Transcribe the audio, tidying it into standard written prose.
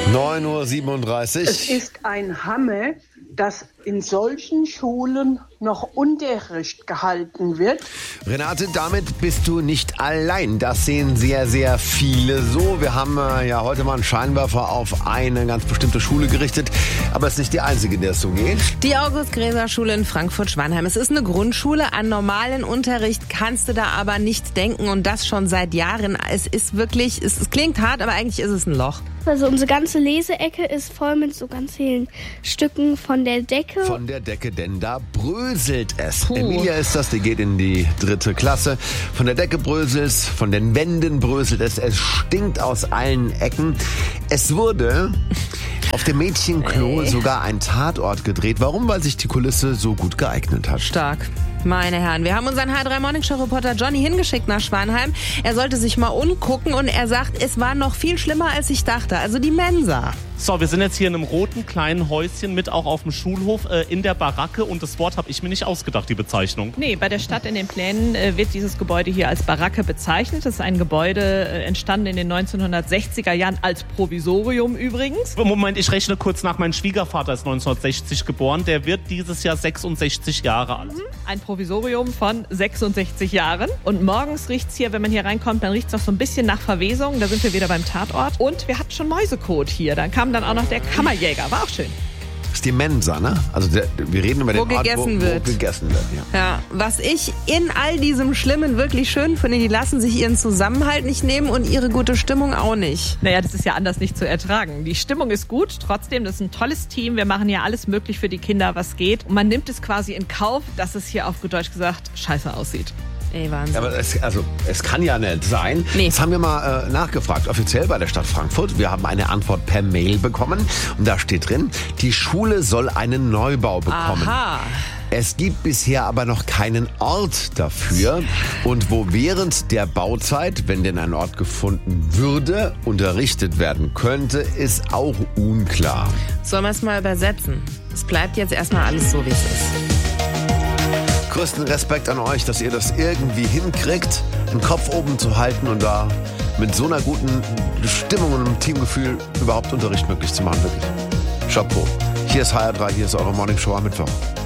9:37 Uhr. Es ist ein Hammer, dass in solchen Schulen noch Unterricht gehalten wird. Renate, damit bist du nicht allein. Das sehen sehr, sehr viele so. Wir haben ja heute mal einen Scheinwerfer auf eine ganz bestimmte Schule gerichtet. Aber es ist nicht die einzige, in der es so geht. Die August-Gräser-Schule in Frankfurt-Schwanheim. Es ist eine Grundschule. An normalen Unterricht kannst du da aber nicht denken. Und das schon seit Jahren. Es ist wirklich, es klingt hart, aber eigentlich ist es ein Loch. Also unsere ganze Leseecke ist voll mit so ganz vielen Stücken von der Decke. Von der Decke, denn da bröselt es. Emilia ist das, die geht in die 3. Klasse. Von der Decke bröselt es, von den Wänden bröselt es. Es stinkt aus allen Ecken. Es wurde auf dem Mädchenklo sogar ein Tatort gedreht. Warum? Weil sich die Kulisse so gut geeignet hat. Stark. Meine Herren, wir haben unseren H3 Morning Show Reporter Johnny hingeschickt nach Schwanheim. Er sollte sich mal umgucken und er sagt, es war noch viel schlimmer, als ich dachte. Also die Mensa. So, wir sind jetzt hier in einem roten kleinen Häuschen mit auch auf dem Schulhof in der Baracke und das Wort habe ich mir nicht ausgedacht, die Bezeichnung. Nee, bei der Stadt in den Plänen wird dieses Gebäude hier als Baracke bezeichnet. Das ist ein Gebäude entstanden in den 1960er Jahren als Provisorium übrigens. Moment, ich rechne kurz nach. Mein Schwiegervater ist 1960 geboren. Der wird dieses Jahr 66 Jahre alt. Ein Provisorium von 66 Jahren. Und morgens riecht's hier, wenn man hier reinkommt, dann riecht's noch so ein bisschen nach Verwesung. Da sind wir wieder beim Tatort. Und wir hatten schon Mäusekot hier. Dann kam dann auch noch der Kammerjäger. War auch schön. Das ist die Mensa, ne? Also wir reden über den Ort, wo gegessen wird, Ja, was ich in all diesem Schlimmen wirklich schön finde, die lassen sich ihren Zusammenhalt nicht nehmen und ihre gute Stimmung auch nicht. Naja, das ist ja anders nicht zu ertragen. Die Stimmung ist gut, trotzdem, das ist ein tolles Team. Wir machen ja alles möglich für die Kinder, was geht. Und man nimmt es quasi in Kauf, dass es hier auf gut Deutsch gesagt scheiße aussieht. Ey, Wahnsinn. Aber es kann ja nicht sein. Nee. Das haben wir mal nachgefragt, offiziell bei der Stadt Frankfurt. Wir haben eine Antwort per Mail bekommen und da steht drin, die Schule soll einen Neubau bekommen. Aha. Es gibt bisher aber noch keinen Ort dafür. Und wo während der Bauzeit, wenn denn ein Ort gefunden würde, unterrichtet werden könnte, ist auch unklar. Sollen wir es mal übersetzen? Es bleibt jetzt erstmal alles so, wie es ist. Größten Respekt an euch, dass ihr das irgendwie hinkriegt, den Kopf oben zu halten und da mit so einer guten Stimmung und einem Teamgefühl überhaupt Unterricht möglich zu machen. Wirklich. Chapeau. Hier ist HR3, hier ist eure Morning Show am Mittwoch.